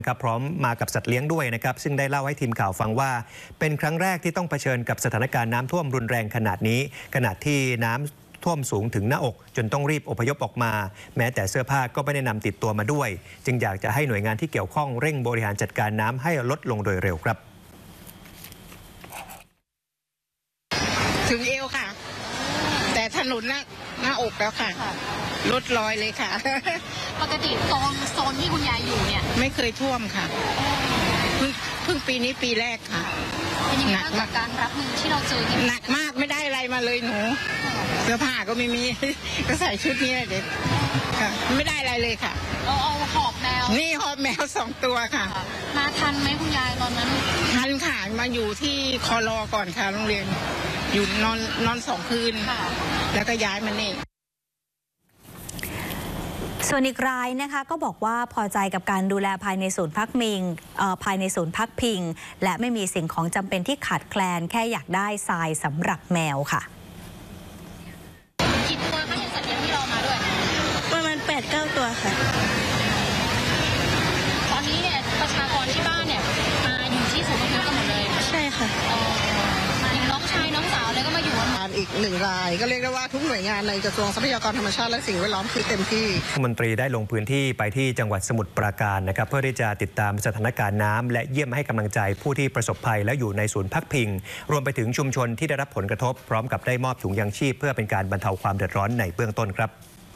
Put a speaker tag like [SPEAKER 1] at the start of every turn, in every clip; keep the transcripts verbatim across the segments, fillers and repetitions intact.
[SPEAKER 1] ครับพร้อมมากับสัตว์เลี้ยงด้วยนะครับซึ่งได้เล่าให้ทีมข่าวฟังว่าเป็นครั้งแรกที่ต้องเผชิญกับสถานการณ์น้ำท่วมรุนแรงขนาดนี้ขณะที่น้ำท่วมสูงถึงหน้าอกจนต้องรีบอพยพออกมาแม้แต่เสื้อผ้าก็ไม่ได้นำติดตัวมาด้วยจึงอยากจะให้หน่วยงานที่เกี่ยวข้องเร่งบริหารจัดการน้ำให้ลดลงโดยเร็วครับ
[SPEAKER 2] ถึงเอวค่ะแต่ถนนหน้าหน้าอกแล้วค่ะลดรอยเลยค่ะ
[SPEAKER 3] ปกติโซนโซนที่คุณยายอยู่เนี่ย
[SPEAKER 2] ไม่เคยท่วมค่ะเพิ่งเพิ่งปีนี้ปีแรกค่ะ
[SPEAKER 3] หนักมากการรับมือที่เราเจอ
[SPEAKER 2] หนักมากไม่ได้อะไรมาเลยหนูเสื้อผ้าก็ไม่มีก็ใส่ชุดนี้เด็กค่ะไม่ได้อะไรเลยค่ะ
[SPEAKER 3] เราเอาหอบแมว
[SPEAKER 2] นี่หอบแมวสองตัวค่ะ
[SPEAKER 3] มาทันไหมคุณยายตอนนั้น
[SPEAKER 2] ทันค่ะมาอยู่ที่คอรอก่อนค่ะโรงเรียนอยู่นอนนอนสองคืนแล้วก็ย้ายมานี่
[SPEAKER 4] ส่วนอีกรายนะคะก็บอกว่าพอใจกับการดูแลภายในศูนย์พักพิงภายในศูนย์พักพิงและไม่มีสิ่งของจำเป็นที่ขาดแคลนแค่อยากได้ทรายสำหรับแมวค่ะ
[SPEAKER 3] กี่ตัวคะอย่างสัตว์เลี้ยงที่เรามาด้วย
[SPEAKER 4] ประมาณแปดเก้าตัวค่ะ
[SPEAKER 3] ตอนนี้เนี่ยประชากรที่บ้านเนี่ยมาอยู่ที่ศูนย์พักพิงกันหมดเลย
[SPEAKER 4] ใช่ค่ะ
[SPEAKER 3] อย่างน้องชายน้องสาวเลยก็มาอยู่
[SPEAKER 2] อีกหนึ่งรายก็เรียกได้ว่าทุกหน่วยงานในกระทรวงทรัพยากรธรรมชาติและสิ่งแวดล้อมคือเต็มที่
[SPEAKER 1] รัฐมนตรีได้ลงพื้นที่ไปที่จังหวัดสมุทรปราการนะครับเพื่อที่จะติดตามสถานการณ์น้ำและเยี่ยมให้กำลังใจผู้ที่ประสบภัยและอยู่ในศูนย์พักพิงรวมไปถึงชุมชนที่ได้รับผลกระทบพร้อมกับได้มอบถุงยางชีพเพื่อเป็นการบรรเทาความเดือดร้อนในเบื้องต้นครับ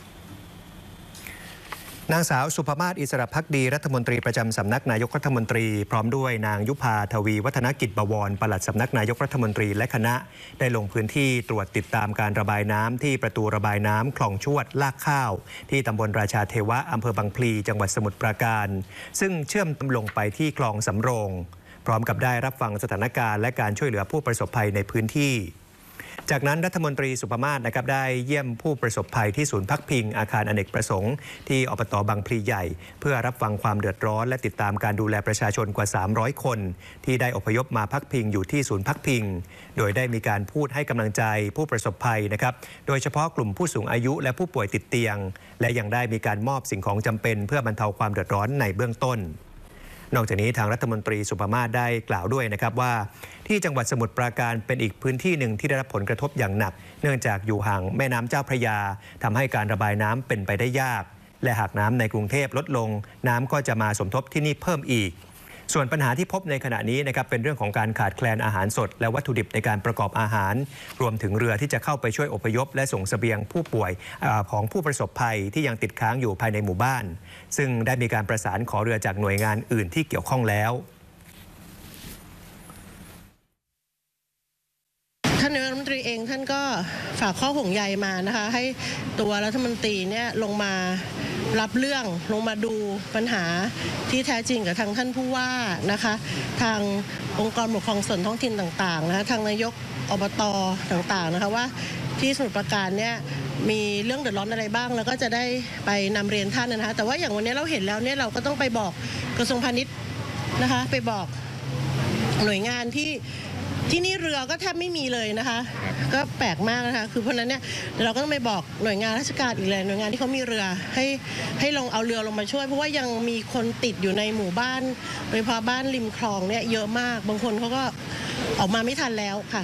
[SPEAKER 1] นางสาวสุภมาศอิสระภักดีรัฐมนตรีประจำสำนักนายกรัฐมนตรีพร้อมด้วยนางยุพาทวีวัฒนกิจบวรปลัดสำนักนายกรัฐมนตรีและคณะได้ลงพื้นที่ตรวจติดตามการระบายน้ำที่ประตูระบายน้ำคลองชวดลากข้าวที่ตำบลราชาเทวะอำเภอบางพลีจังหวัดสมุทรปราการซึ่งเชื่อมลงไปที่คลองสำโรงพร้อมกับได้รับฟังสถานการณ์และการช่วยเหลือผู้ประสบภัยในพื้นที่จากนั้นรัฐมนตรีสุภมาศนะครับได้เยี่ยมผู้ประสบภัยที่ศูนย์พักพิงอาคารอเนกประสงค์ที่อบต.บางพลีใหญ่เพื่อรับฟังความเดือดร้อนและติดตามการดูแลประชาชนกว่าสามร้อยคนที่ได้อพยพมาพักพิงอยู่ที่ศูนย์พักพิงโดยได้มีการพูดให้กำลังใจผู้ประสบภัยนะครับโดยเฉพาะกลุ่มผู้สูงอายุและผู้ป่วยติดเตียงและยังได้มีการมอบสิ่งของจำเป็นเพื่อบรรเทาความเดือดร้อนในเบื้องต้นนอกจากนี้ทางรัฐมนตรีสุภมาศได้กล่าวด้วยนะครับว่าที่จังหวัดสมุทรปราการเป็นอีกพื้นที่หนึ่งที่ได้รับผลกระทบอย่างหนักเนื่องจากอยู่ห่างแม่น้ำเจ้าพระยาทำให้การระบายน้ำเป็นไปได้ยากและหากน้ำในกรุงเทพลดลงน้ำก็จะมาสมทบที่นี่เพิ่มอีกส่วนปัญหาที่พบในขณะนี้นะครับเป็นเรื่องของการขาดแคลนอาหารสดและวัตถุดิบในการประกอบอาหารรวมถึงเรือที่จะเข้าไปช่วยอพยพและส่งเสบียงผู้ป่วยของผู้ประสบภัยที่ยังติดค้างอยู่ภายในหมู่บ้านซึ่งได้มีการประสานขอเรือจากหน่วยงานอื่นที่เกี่ยวข้องแล้ว
[SPEAKER 5] ท่านนายกรัฐมนตรีเองท่านก็ฝากข้อห่วงใยมานะคะให้ตัวรัฐมนตรีเนี่ยลงมารับเรื่องลงมาดูปัญหาที่แท้จริงกับทางท่านผู้ว่านะคะทางองค์กรปกครองส่วนท้องถิ่นต่างๆนะคะทางนายกอบต.ต่างๆนะคะว่าที่สมุทรปราการเนี่ยมีเรื่องเดือดร้อนอะไรบ้างแล้วก็จะได้ไปนำเรียนท่านนะคะแต่ว่าอย่างวันนี้เราเห็นแล้วเนี่ยเราก็ต้องไปบอกกระทรวงพาณิชย์นะคะไปบอกหน่วยงานที่ที่นี่เรือก็แทบไม่มีเลยนะคะก็แปลกมากนะคะคือเพราะนั้นเนี่ยเราก็ต้องไปบอกหน่วยงานราชการอีกเลยหน่วยงานที่เขามีเรือให้ให้ลงเอาเรือลงมาช่วยเพราะว่ายังมีคนติดอยู่ในหมู่บ้านโดยเฉพาะบ้านริมคลองเนี่ยเยอะมากบางคนเขาก็ออกมาไม่ทันแล้วค่ะ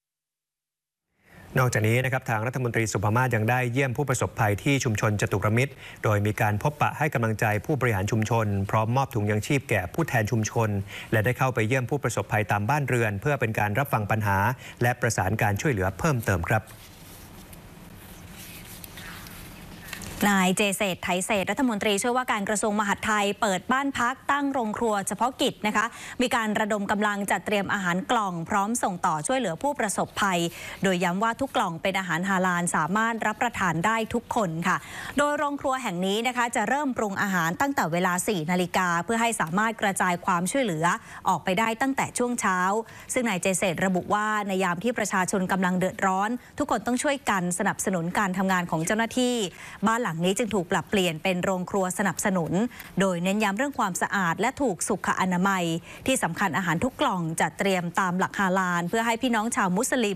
[SPEAKER 1] นอกจากนี้นะครับทางรัฐมนตรีสุภมาศยังได้เยี่ยมผู้ประสบภัยที่ชุมชนจตุรมิตรโดยมีการพบปะให้กำลังใจผู้บริหารชุมชนพร้อมมอบถุงยังชีพแก่ผู้แทนชุมชนและได้เข้าไปเยี่ยมผู้ประสบภัยตามบ้านเรือนเพื่อเป็นการรับฟังปัญหาและประสานการช่วยเหลือเพิ่มเติมครับ
[SPEAKER 4] นายเจเศรษฐ์ไถเศรษฐ์รัฐมนตรีช่วยว่าการกระทรวงมหาดไทยเปิดบ้านพักตั้งโรงครัวเฉพาะกิจนะคะมีการระดมกำลังจัดเตรียมอาหารกล่องพร้อมส่งต่อช่วยเหลือผู้ประสบภัยโดยย้ำว่าทุกกล่องเป็นอาหารฮาลาลสามารถรับประทานได้ทุกคนค่ะโดยโรงครัวแห่งนี้นะคะจะเริ่มปรุงอาหารตั้งแต่เวลาสี่นาฬิกาเพื่อให้สามารถกระจายความช่วยเหลือออกไปได้ตั้งแต่ช่วงเช้าซึ่งนายเจเศรษฐ์ระบุว่าในยามที่ประชาชนกำลังเดือดร้อนทุกคนต้องช่วยกันสนับสนุนการทำงานของเจ้าหน้าที่บ้านหลังนี้จึงถูกปรับเปลี่ยนเป็นโรงครัวสนับสนุนโดยเน้นย้ำเรื่องความสะอาดและถูกสุขอนามัยที่สำคัญอาหารทุกกล่องจัดเตรียมตามหลักฮาลาลเพื่อให้พี่น้องชาวมุสลิม